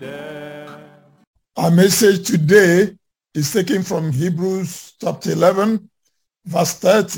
Our message today is taken from Hebrews chapter 11, verse 30.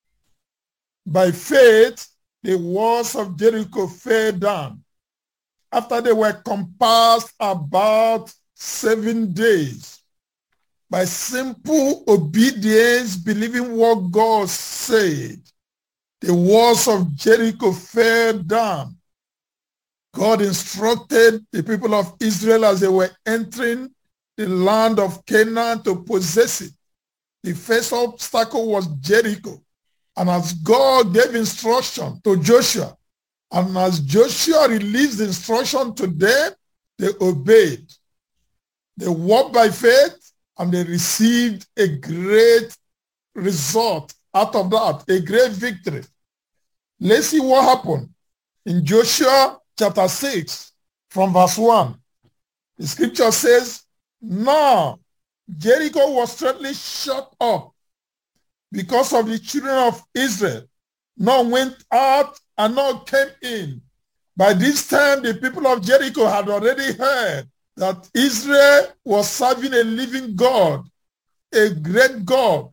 By faith, the walls of Jericho fell down after they were compassed about 7 days. By simple obedience, believing what God said, the walls of Jericho fell down. God instructed the people of Israel as they were entering the land of Canaan to possess it. The first obstacle was Jericho. And as God gave instruction to Joshua, and as Joshua released the instruction to them, they obeyed. They walked by faith, and they received a great result out of that, a great victory. Let's see what happened in Joshua chapter 6 from verse 1. The scripture says, "Now Jericho was straightly shut up because of the children of Israel. None went out and none came in." By this time, the people of Jericho had already heard that Israel was serving a living God, a great God,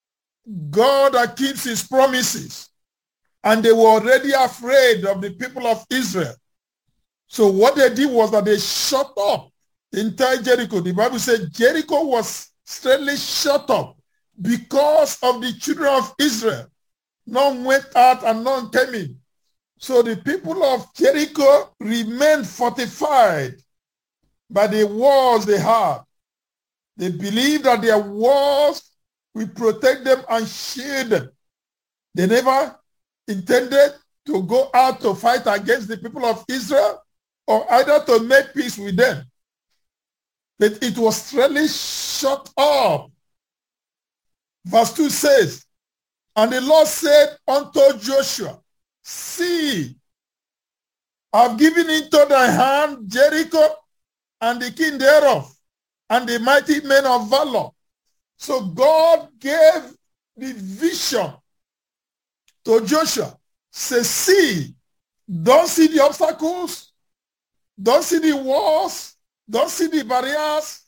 God that keeps his promises. And they were already afraid of the people of Israel. So what they did was that they shut up the entire Jericho. The Bible said Jericho was straightly shut up because of the children of Israel. None went out and none came in. So the people of Jericho remained fortified by the walls they had. They believed that their walls will protect them and shield them. They never intended to go out to fight against the people of Israel or either to make peace with them. But it was straightly shut up. Verse 2 says, "And the Lord said unto Joshua, See, I have given into thy hand Jericho and the king thereof, and the mighty men of valor." So God gave the vision to Joshua. Say, see, don't see the obstacles, don't see the walls, don't see the barriers.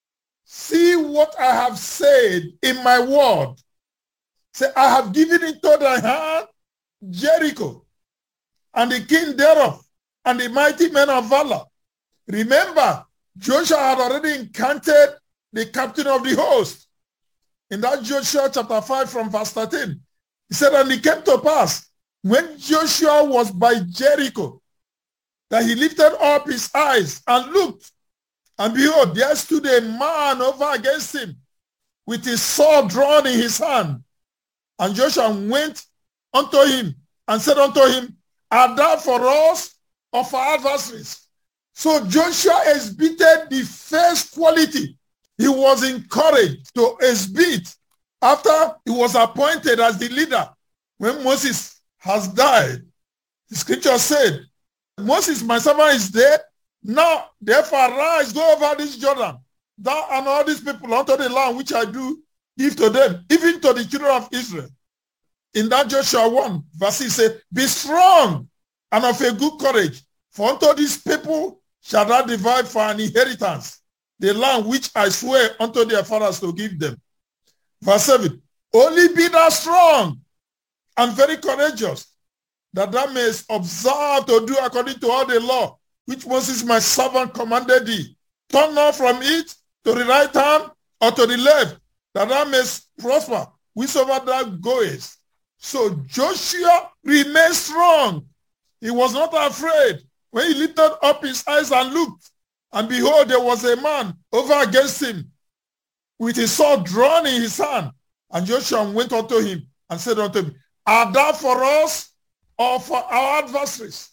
See what I have said in my word. Say, I have given into thy hand Jericho and the king thereof, and the mighty men of valor. Remember, Joshua had already encountered the captain of the host. In that Joshua chapter 5 from verse 13, he said, "And it came to pass, when Joshua was by Jericho, that he lifted up his eyes and looked, and behold, there stood a man over against him with his sword drawn in his hand. And Joshua went unto him and said unto him, Art thou for us or for our adversaries?" So Joshua exhibited the first quality he was encouraged to exhibit after he was appointed as the leader when Moses has died. The scripture said, "Moses, my servant, is dead. Now, therefore, arise, go over this Jordan, thou and all these people unto the land which I do give to them, even to the children of Israel." In that Joshua 1, verse 6 says, "Be strong and of a good courage, for unto these people shall thou divide for an inheritance the land which I swear unto their fathers to give them." Verse 7, "Only be thou strong and very courageous, that thou mayest observe to do according to all the law which Moses my servant commanded thee. Turn not from it to the right hand or to the left, that thou mayest prosper whithersoever thou goest." So Joshua remained strong. He was not afraid. When he lifted up his eyes and looked, and behold, there was a man over against him with his sword drawn in his hand. And Joshua went unto him and said unto him, "Art thou for us or for our adversaries?"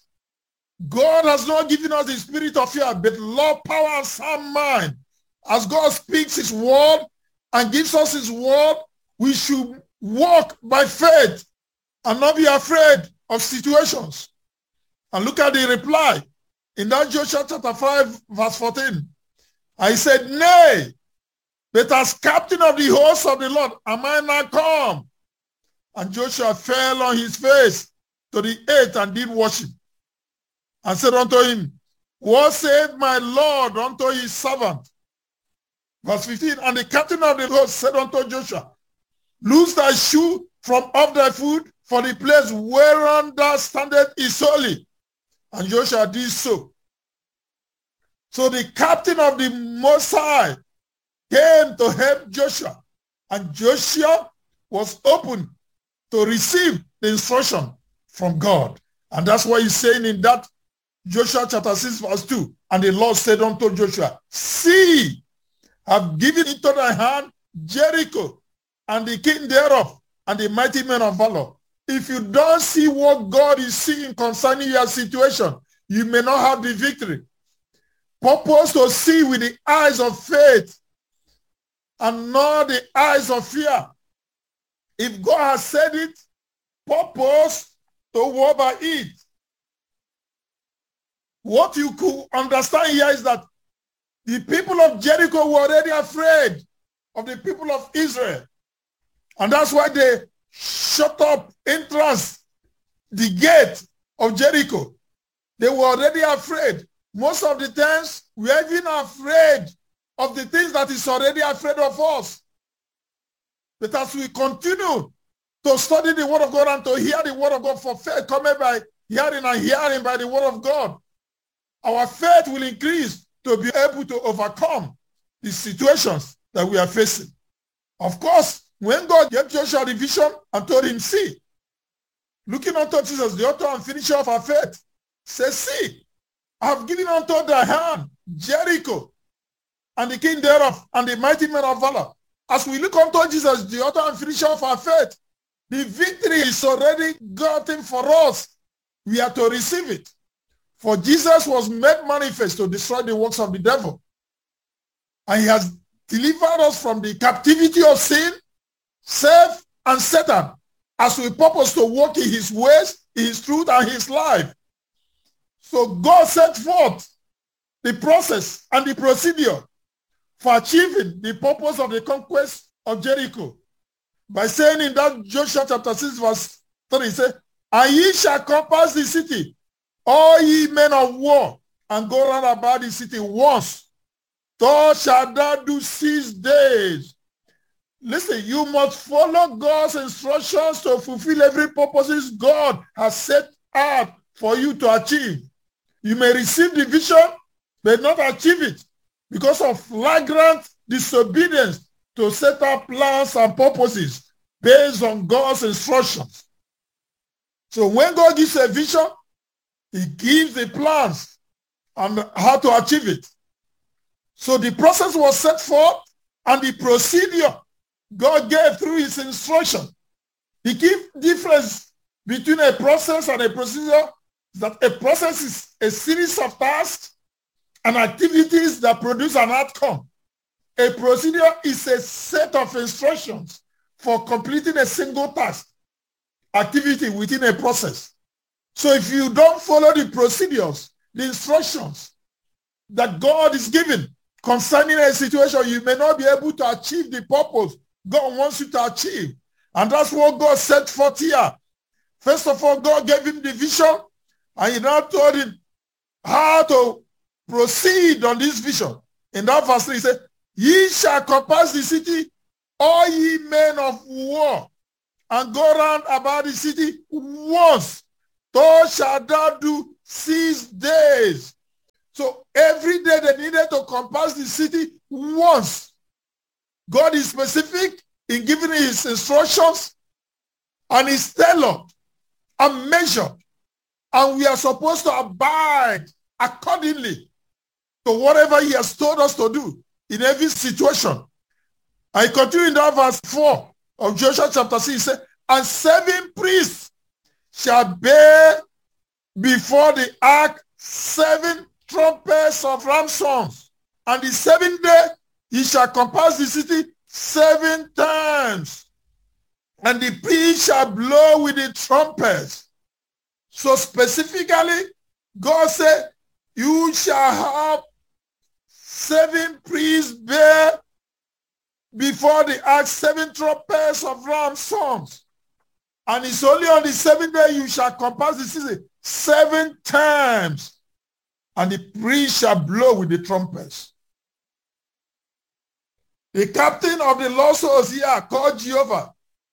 God has not given us the spirit of fear, but love, power, and sound mind. As God speaks his word and gives us his word, we should walk by faith and not be afraid of situations. And look at the reply in that Joshua chapter 5, verse 14. I said, "Nay, but as captain of the host of the Lord am I now come." And Joshua fell on his face to the earth and did worship, and said unto him, What said my Lord unto his servant? Verse 15, and the captain of the host said unto Joshua, loose thy shoe from off thy foot, for the place whereon thou standest is holy. And Joshua did so. So the captain of the Most High came to help Joshua, and Joshua was open to receive the instruction from God. And that's what he's saying in that Joshua chapter 6 verse 2. And the Lord said unto Joshua, see, I've given into thy hand Jericho and the king thereof and the mighty men of valor. If you don't see what God is seeing concerning your situation, you may not have the victory. Purpose to see with the eyes of faith and not the eyes of fear. If God has said it, purpose to walk by it. What you could understand here is that the people of Jericho were already afraid of the people of Israel. And that's why they shut up entrance, the gate of Jericho. They were already afraid. Most of the times, we are even afraid of the things that is already afraid of us. But as we continue to study the word of God and to hear the word of God, for faith coming by hearing and hearing by the word of God, our faith will increase to be able to overcome the situations that we are facing. Of course, when God gave Joshua the vision and told him, see, looking unto Jesus, the author and finisher of our faith, says, see, I have given unto thy hand Jericho and the king thereof and the mighty men of valor. As we look unto Jesus, the author and finisher of our faith, the victory is already gotten for us. We are to receive it. For Jesus was made manifest to destroy the works of the devil. And he has delivered us from the captivity of sin, self, and Satan, as we purpose to walk in his ways, his truth, and his life. So God set forth the process and the procedure for achieving the purpose of the conquest of Jericho by saying in that Joshua chapter 6 verse 3, he said, and ye shall compass the city, all ye men of war, and go round about the city once. Thus shalt thou do 6 days. Listen, you must follow God's instructions to fulfill every purpose God has set out for you to achieve. You may receive the vision, but not achieve it because of flagrant disobedience to set up plans and purposes based on God's instructions. So when God gives a vision, he gives the plans and how to achieve it. So the process was set forth and the procedure God gave through his instruction. The key difference between a process and a procedure is that a process is a series of tasks and activities that produce an outcome. A procedure is a set of instructions for completing a single task, activity within a process. So if you don't follow the procedures, the instructions that God is giving concerning a situation, you may not be able to achieve the purpose God wants you to achieve. And that's what God set forth here. First of all, God gave him the vision, and he now told him how to proceed on this vision. In that verse 3, he said, ye shall compass the city, all ye men of war, and go round about the city once. Thus shalt thou do 6 days. So every day they needed to compass the city once. God is specific in giving his instructions, and he's tailored and measured. And we are supposed to abide accordingly to whatever he has told us to do in every situation. I continue in that verse 4 of Joshua chapter 6. He said, and 7 priests shall bear before the ark 7 trumpets of ram's horns. And the 7th day he shall compass the city 7 times. And the priest shall blow with the trumpets. So specifically, God said, you shall have 7 priests bear before the ark 7 trumpets of ram's horns. And it's only on the 7th day you shall compass the city 7 times. and the priest shall blow with the trumpets. The captain of the Lord's host here, called Jehovah,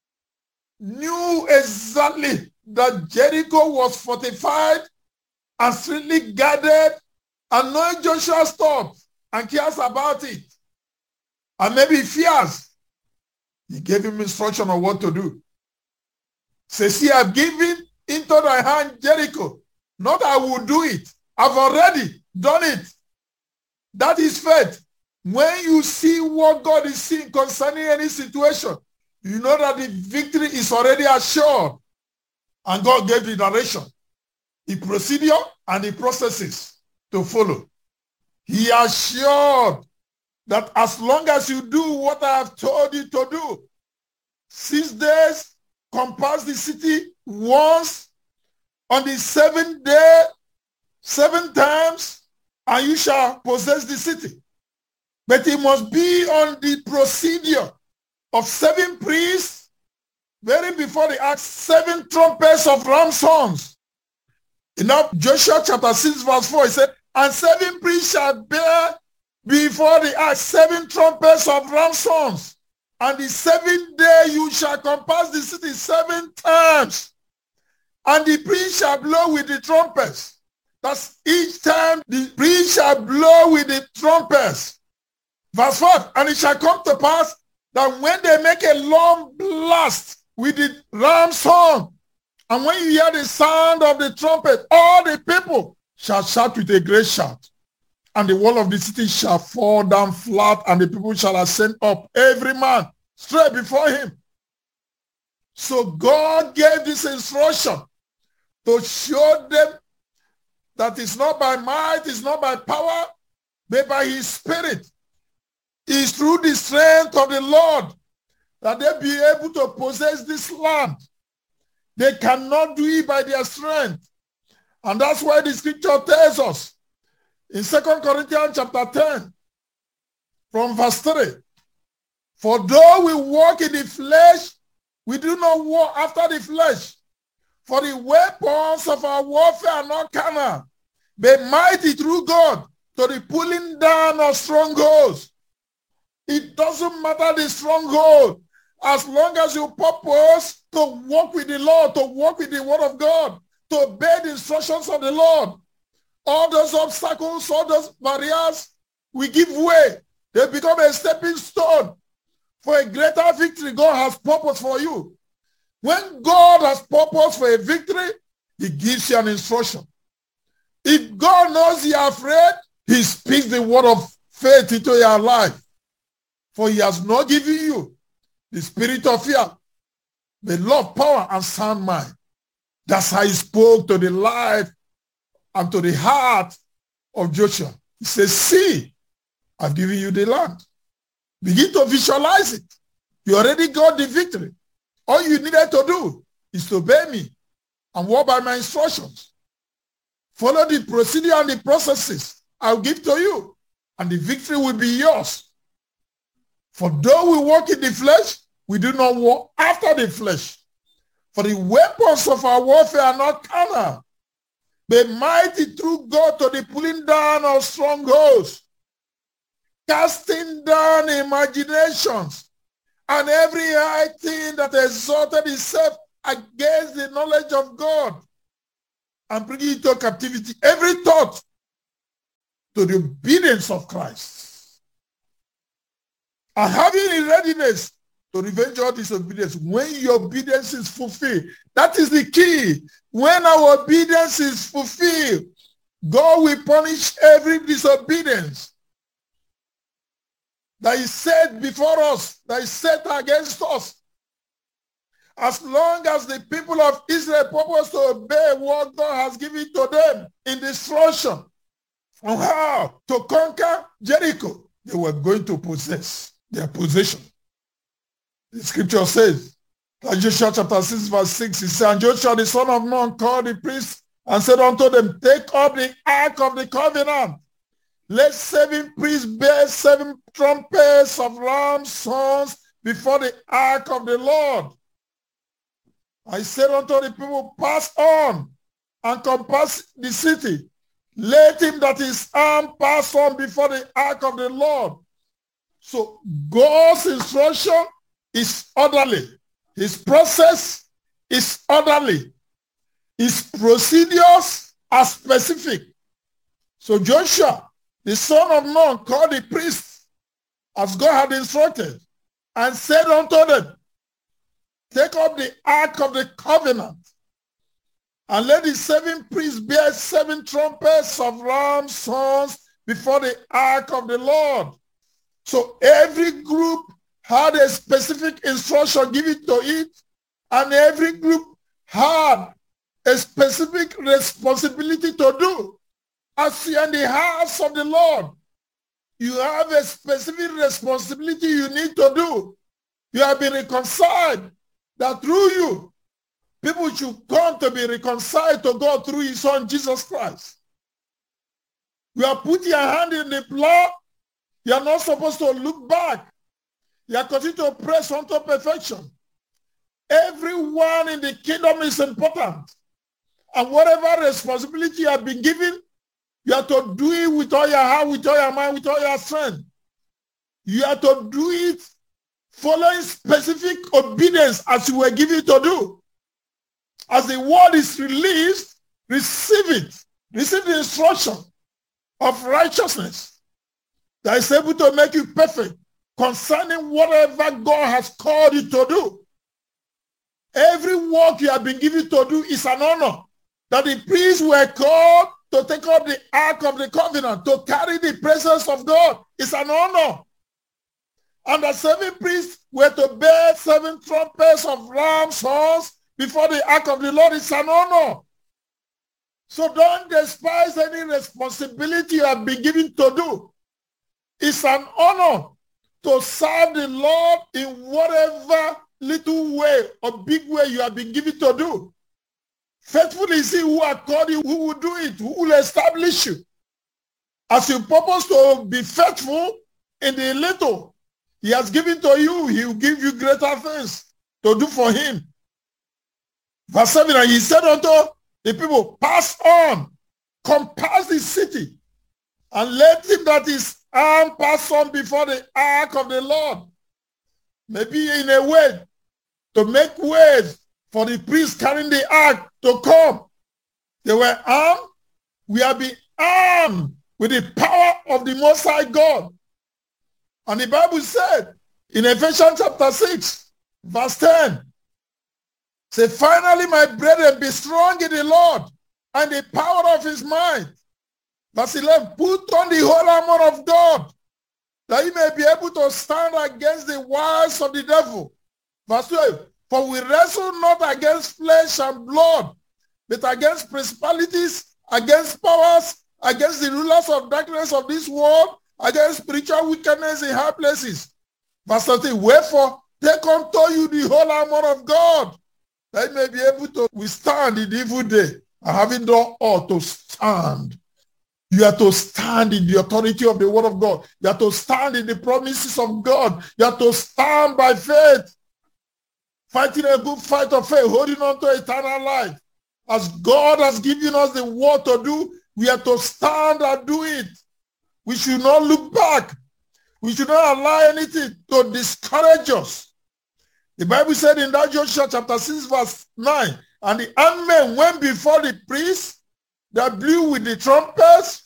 knew exactly that Jericho was fortified and strictly guarded, and knowing Joshua stopped and cares about it, and maybe he fears, he gave him instruction on what to do. Says, see, I've given into thy hand Jericho. Not I will do it. I've already done it. That is faith. When you see what God is seeing concerning any situation, you know that the victory is already assured. And God gave the direction, the procedure, and the processes to follow. He assured that as long as you do what I have told you to do, 6 days, compass the city once, on the 7th day, 7 times, and you shall possess the city. But it must be on the procedure of 7 priests, bearing before the ark 7 trumpets of ram's horns. In Joshua chapter 6 verse 4, it said, and 7 priests shall bear before the ark 7 trumpets of ram's horns. And the 7th day you shall compass the city 7 times. And the priest shall blow with the trumpets. That's each time the priest shall blow with the trumpets. Verse 5, and it shall come to pass that when they make a long blast with the ram's horn, and when you hear the sound of the trumpet, all the people shall shout with a great shout. And the wall of the city shall fall down flat, and the people shall ascend up, every man straight before him. So God gave this instruction to show them that it's not by might, it's not by power, but by his spirit. It's through the strength of the Lord that they be able to possess this land. They cannot do it by their strength. And that's why the scripture tells us in 2 Corinthians chapter 10, from verse 3, for though we walk in the flesh, we do not walk after the flesh. For the weapons of our warfare are not carnal, but mighty through God to the pulling down of strongholds. It doesn't matter the stronghold, as long as you purpose to walk with the Lord, to walk with the word of God, to obey the instructions of the Lord. All those obstacles, all those barriers, we give way. They become a stepping stone for a greater victory God has purpose for you. When God has purpose for a victory, he gives you an instruction. If God knows you are afraid, he speaks the word of faith into your life. For he has not given you the spirit of fear, but love, power, and sound mind. That's how he spoke to the life and to the heart of Joshua. He says, see, I've given you the land. Begin to visualize it. You already got the victory. All you needed to do is to obey me and walk by my instructions. Follow the procedure and the processes I'll give to you, and the victory will be yours. For though we walk in the flesh, we do not walk after the flesh. For the weapons of our warfare are not carnal, but mighty through God to the pulling down of strongholds, casting down imaginations, and every high thing that exalted itself against the knowledge of God, and bringing into captivity every thought to the obedience of Christ. And having in readiness to revenge all disobedience when your obedience is fulfilled. That is the key. When our obedience is fulfilled, God will punish every disobedience that is set before us, that is set against us. As long as the people of Israel purpose to obey what God has given to them in the instruction on how to conquer Jericho, they were going to possess their possession. The scripture says, that Joshua chapter 6 verse 6, it says, and Joshua the son of Nun called the priests and said unto them, take up the ark of the covenant. Let 7 priests bear 7 trumpets of ram's horns before the ark of the Lord. I said unto the people, pass on and compass the city. Let him that is armed pass on before the ark of the Lord. So God's instruction is orderly. His process is orderly. His procedures are specific. So Joshua, the son of Nun, called the priests as God had instructed and said unto them, take up the ark of the covenant and let the 7 priests bear 7 trumpets of ram's horns before the ark of the Lord. So every group had a specific instruction given to it, and every group had a specific responsibility to do. As you are in the house of the Lord, you have a specific responsibility you need to do. You have been reconciled, that through you, people should come to be reconciled to God through his son, Jesus Christ. You have put your hand in the plow. You are not supposed to look back. You are continuing to press on to perfection. Everyone in the kingdom is important. And whatever responsibility you have been given, you have to do it with all your heart, with all your mind, with all your strength. You have to do it following specific obedience as you were given to do. As the word is released, receive it. Receive the instruction of righteousness that is able to make you perfect concerning whatever God has called you to do. Every work you have been given to do is an honor. That the priests were called to take up the ark of the covenant, to carry the presence of God, is an honor. And the 7 priests were to bear 7 trumpets of ram's horns before the ark of the Lord. Is an honor. So don't despise any responsibility you have been given to do. It's an honor to serve the Lord in whatever little way or big way you have been given to do. Faithful is he who has called you, who will do it, who will establish you. As you purpose to be faithful in the little he has given to you, he will give you greater things to do for him. Verse 7, and he said unto the people, pass on, compass the city, and let him that is armed pass on before the ark of the Lord. Maybe in a way to make way for the priests carrying the ark to come. They were armed. We have been armed with the power of the Most High God. And the Bible said in Ephesians chapter 6, verse 10, say, finally, my brethren, be strong in the Lord and the power of his might. Verse 11, put on the whole armor of God, that you may be able to stand against the wiles of the devil. Verse 12, for we wrestle not against flesh and blood, but against principalities, against powers, against the rulers of darkness of this world, against spiritual wickedness in high places. Verse 13, wherefore take unto you the whole armor of God, that you may be able to withstand in the evil day, and having done all to stand. You have to stand in the authority of the word of God. You have to stand in the promises of God. You have to stand by faith, fighting a good fight of faith, holding on to eternal life. As God has given us the word to do, we have to stand and do it. We should not look back. We should not allow anything to discourage us. The Bible said in that Joshua chapter 6 verse 9, and the armed men went before the priests that blew with the trumpets,